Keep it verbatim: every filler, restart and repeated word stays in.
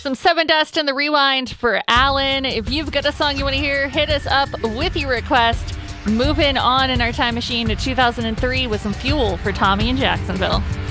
Some Seven Dust in the Rewind for Alan. If you've got a song you want to hear, hit us up with your request. Moving on in our time machine to two thousand three with some Fuel for Tommy in Jacksonville.